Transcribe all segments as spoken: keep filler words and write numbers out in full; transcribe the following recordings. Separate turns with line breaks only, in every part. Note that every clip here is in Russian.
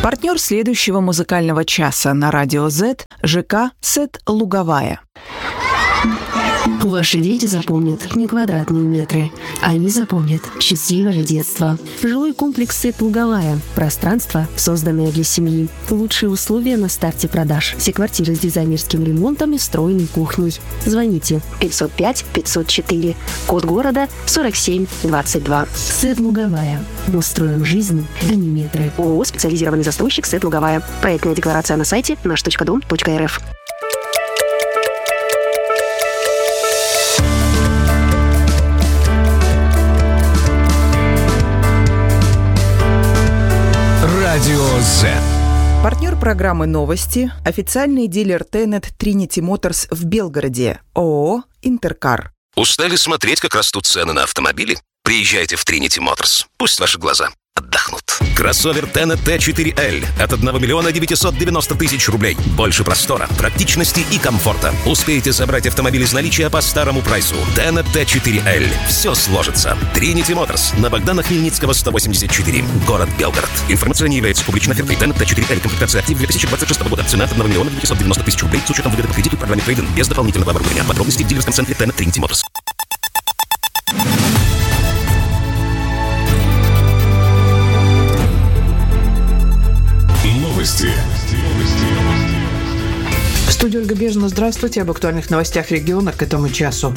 Партнер следующего музыкального часа на Радио Z – ЖК «Сет Луговая».
Ваши дети запомнят не квадратные метры, они запомнят счастливое детство. Жилой комплекс «Сет Луговая». Пространство, созданное для семьи. Лучшие условия на старте продаж. Все квартиры с дизайнерским ремонтом и встроенной кухней. Звоните пятьсот пять пятьсот четыре. Код города сорок семь двадцать два. «Сет Луговая». Мы строим жизнь, а не метры. ООО «Специализированный застройщик «Сет Луговая». Проектная декларация на сайте наш точка дом точка эр эф.
Радио Z.
Партнер программы «Новости» – официальный дилер Тенет Trinity Motors в Белгороде, ООО «Интеркар».
Устали смотреть, как растут цены на автомобили? Приезжайте в Trinity Motors. Пусть ваши глаза отдохнут. Кроссовер Тенет Т четыре Л от одного миллиона девятьсот девяносто тысяч рублей. Больше простора, практичности и комфорта. Успеете собрать автомобиль из наличия по старому прайсу. Тенет Т четыре Л. Все сложится. Trinity Motors на Богдана Хмельницкого сто восемьдесят четыре. Город Белгород. Информация не является публичной офертой. Тенет Т четыре Л. Комплектация актив две тысячи двадцать шестого года. Цена от одного миллиона девятьсот девяносто тысяч рублей с учетом выгоды по кредиту и программе трейд-ин. Без дополнительного оборудования. Подробности в дилерском центре Тенет Trinity Motors.
Новости.
В студии Ольга Бежина. Здравствуйте. Об актуальных новостях региона к этому часу.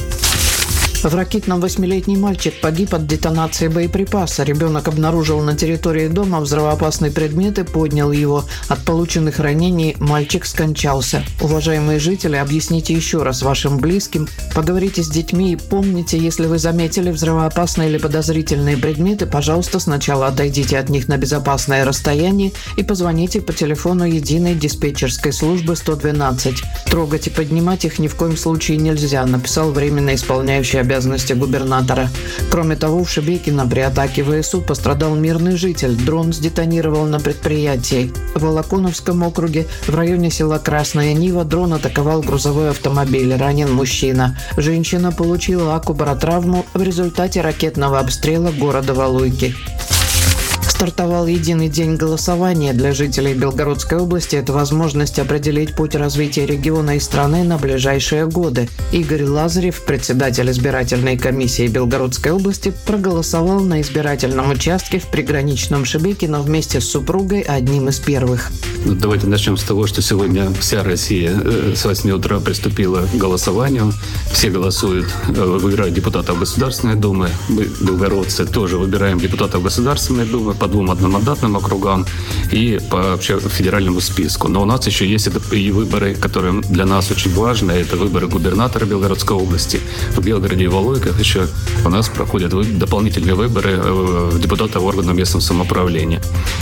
В Ракитном восьмилетний мальчик погиб от детонации боеприпаса. Ребенок обнаружил на территории дома взрывоопасный предмет и поднял его. От полученных ранений мальчик скончался. Уважаемые жители, объясните еще раз вашим близким, поговорите с детьми и помните, если вы заметили взрывоопасные или подозрительные предметы, пожалуйста, сначала отойдите от них на безопасное расстояние и позвоните по телефону единой диспетчерской службы сто двенадцать. Трогать и поднимать их ни в коем случае нельзя, написал временно исполняющий обязанности губернатора. Кроме того, в Шебекино при атаке ВСУ пострадал мирный житель. Дрон сдетонировал на предприятии. В Волоконовском округе в районе села Красная Нива дрон атаковал грузовой автомобиль. Ранен мужчина. Женщина получила акубаротравму в результате ракетного обстрела города Валуйки. Стартовал единый день голосования для жителей Белгородской области. Это возможность определить путь развития региона и страны на ближайшие годы. Игорь Лазарев, председатель избирательной комиссии Белгородской области, проголосовал на избирательном участке в приграничном Шебекино вместе с супругой одним из первых.
Давайте начнем с того, что сегодня вся Россия с восьми утра приступила к голосованию. Все голосуют, выбирают депутатов Государственной Думы. Мы, белгородцы, тоже выбираем депутатов Государственной Думы по двум одномандатным округам и по вообще федеральному списку. Но у нас еще есть и выборы, которые для нас очень важны. Это выборы губернатора Белгородской области. В Белгороде и Валуйках еще у нас проходят дополнительные выборы депутатов органов местного самоуправления.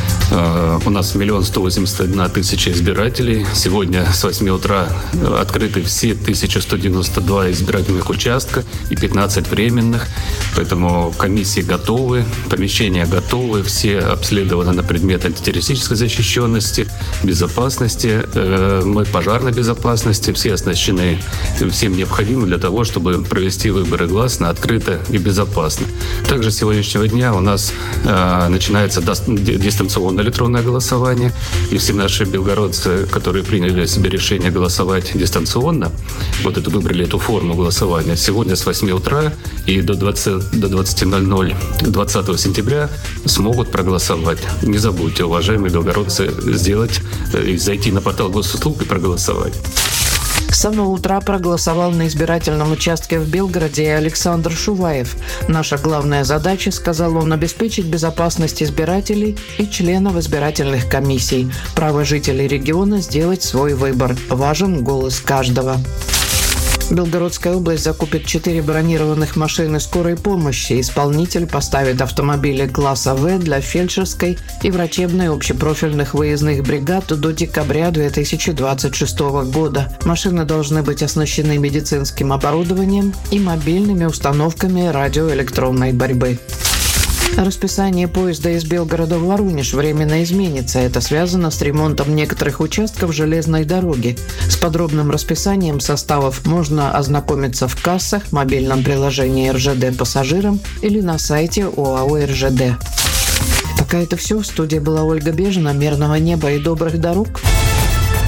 У нас миллион сто восемьдесят одна тысяча избирателей. Сегодня с восьми утра открыты все тысяча сто девяносто два избирательных участка и пятнадцать временных. Поэтому комиссии готовы, помещения готовы, все обследованы на предмет антитеррористической защищенности, безопасности, э, пожарной безопасности. Все оснащены всем необходимым для того, чтобы провести выборы гласно, открыто и безопасно. Также с сегодняшнего дня у нас э, начинается дистанционное электронное голосование. И все наши белгородцы, которые приняли себе решение голосовать дистанционно, вот это выбрали эту форму голосования, сегодня с восьми утра и до двадцати ноль ноль двадцатого сентября смогут проголосовать. Не забудьте, уважаемые белгородцы, сделать и зайти на портал госуслуг и проголосовать.
С самого утра проголосовал на избирательном участке в Белгороде и Александр Шуваев. Наша главная задача, сказал он, обеспечить безопасность избирателей и членов избирательных комиссий. Право жителей региона сделать свой выбор. Важен голос каждого. Белгородская область закупит четыре бронированных машины скорой помощи. Исполнитель поставит автомобили класса В для фельдшерской и врачебной общепрофильных выездных бригад до декабря две тысячи двадцать шестого года. Машины должны быть оснащены медицинским оборудованием и мобильными установками радиоэлектронной борьбы. Расписание поезда из Белгорода в Воронеж временно изменится. Это связано с ремонтом некоторых участков железной дороги. С подробным расписанием составов можно ознакомиться в кассах, мобильном приложении эр жэ дэ пассажирам или на сайте ОАО эр жэ дэ. Пока это все. В студии была Ольга Бежина. Мирного неба и добрых дорог.